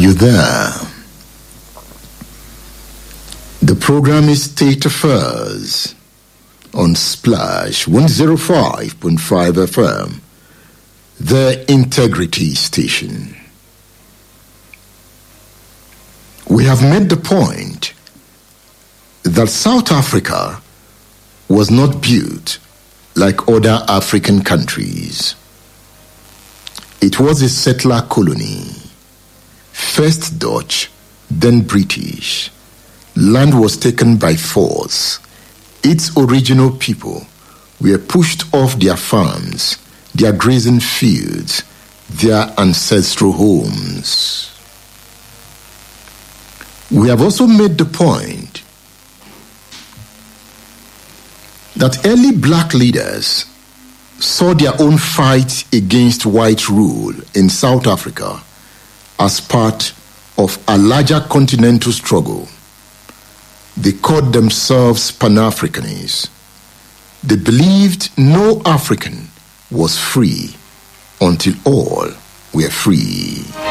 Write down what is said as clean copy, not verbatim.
you there? The program is State Affairs on Splash 105.5 FM, the Integrity Station. We have made the point that South Africa was not built like other African countries. It was a settler colony, first Dutch, then British. Land was taken by force. Its original people were pushed off their farms, their grazing fields, their ancestral homes. We have also made the point that early black leaders saw their own fight against white rule in South Africa as part of a larger continental struggle. They called themselves Pan-Africanists. They believed no African was free until all were free.